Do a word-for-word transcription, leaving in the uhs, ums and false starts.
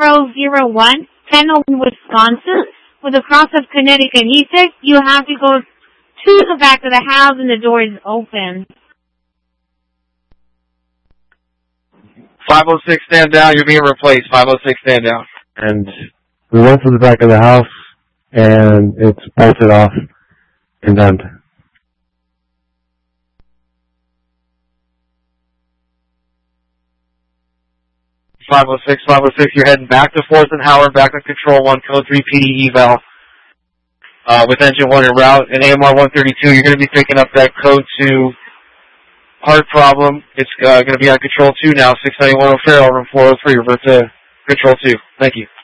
zero zero one, Pendleton, Wisconsin, with a cross of Connecticut and Essex. You have to go to the back of the house and the door is open. five oh six, stand down. You're being replaced. five oh six, stand down. And we went to the back of the house, and it's bolted off, condemned. five oh six, five oh six, you're heading back to fourth and Howard, back to Control one, Code three P D eval. Uh, with Engine one en route, and A M R one thirty-two, you're going to be picking up that Code two heart problem. It's uh, going to be on Control two now, six ninety-one O'Farrell, room four oh three, revert to Control two. Thank you.